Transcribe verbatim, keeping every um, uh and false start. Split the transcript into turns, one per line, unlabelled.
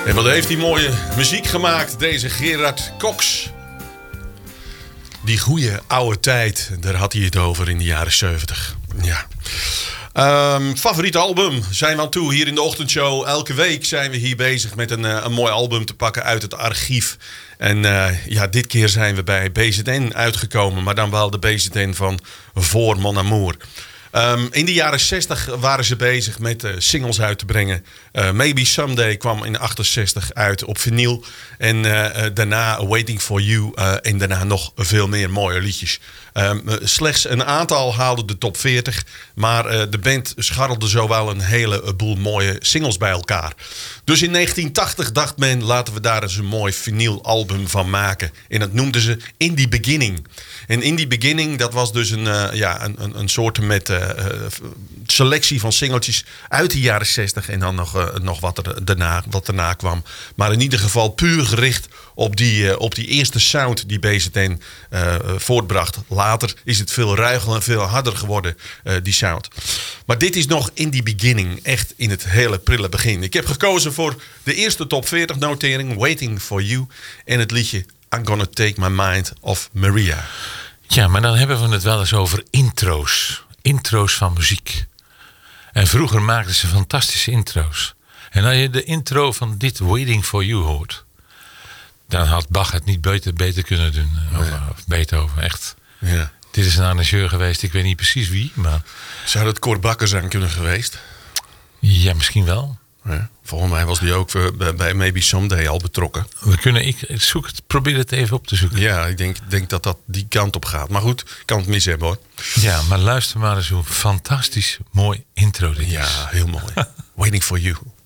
En wat heeft hij mooie muziek gemaakt, deze Gerard Cox. Die goede oude tijd, daar had hij het over in de jaren zeventig. Ja. Um, favoriete album zijn we aan toe hier in de ochtendshow. Elke week zijn we hier bezig met een, uh, een mooi album te pakken uit het archief. En uh, ja, dit keer zijn we bij B Z N uitgekomen. Maar dan wel de B Z N van Voor Mon Amour. Um, in de jaren zestig waren ze bezig met uh, singles uit te brengen. Uh, Maybe Someday kwam in achtenzestig uit op vinyl. En uh, uh, daarna Waiting For You. Uh, en daarna nog veel meer mooie liedjes. Um, uh, slechts een aantal haalden de top veertig. Maar uh, de band scharrelde zowel een heleboel mooie singles bij elkaar. Dus in negentien tachtig dacht men, laten we daar eens een mooi vinylalbum van maken. En dat noemden ze In The Beginning. En In The Beginning, dat was dus een, uh, ja, een, een, een soort met uh, selectie van singeltjes uit de jaren zestig. En dan nog, uh, nog wat, er daarna, wat daarna kwam. Maar in ieder geval puur gericht op die, uh, op die eerste sound die B Z N uh, voortbracht. Later is het veel ruiger en veel harder geworden, uh, die sound. Maar dit is nog In The Beginning, echt in het hele prille begin. Ik heb gekozen voor de eerste top veertig notering, Waiting For You. En het liedje I'm Gonna Take My Mind Off Maria.
Ja, maar dan hebben we het wel eens over intro's. Intro's van muziek. En vroeger maakten ze fantastische intro's. En als je de intro van dit Waiting For You hoort, dan had Bach het niet beter, beter kunnen doen. Of, ja. of Beethoven, echt.
Ja.
Dit is een arrangeur geweest, ik weet niet precies wie. Maar
zou het Cor Bakker zijn kunnen geweest?
Ja, misschien wel.
Ja, volgens mij was die ook bij Maybe Someday al betrokken.
We kunnen, ik zoek het, probeer het even op te zoeken.
Ja, ik denk, denk dat dat die kant op gaat. Maar goed, ik kan het mis hebben hoor.
Ja, maar luister maar eens hoe fantastisch mooi intro dit is.
Ja, heel mooi. Waiting For You.